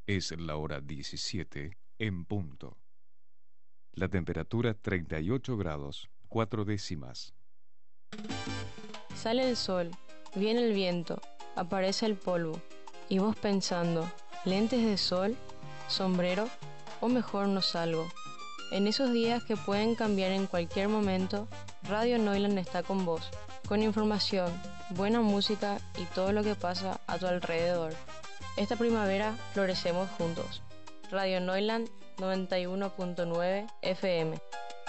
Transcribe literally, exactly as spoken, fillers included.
Es la hora diecisiete en punto. La temperatura treinta y ocho grados, cuatro décimas. Sale el sol, viene el viento, aparece el polvo, y vos pensando, lentes de sol, sombrero, o mejor no salgo. En esos días que pueden cambiar en cualquier momento, Radio Noiland está con vos, con información, buena música y todo lo que pasa a tu alrededor. Esta primavera florecemos juntos. Radio Noiland noventa y uno punto nueve F M.